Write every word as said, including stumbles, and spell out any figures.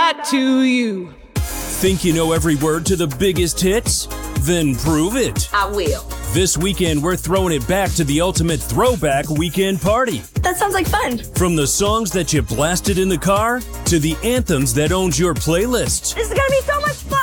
that to you. Think you know every word to the biggest hits? Then prove it. I will. This weekend, we're throwing it back to the ultimate throwback weekend party. That sounds like fun. From the songs that you blasted in the car to the anthems that owns your playlists. This is gonna be so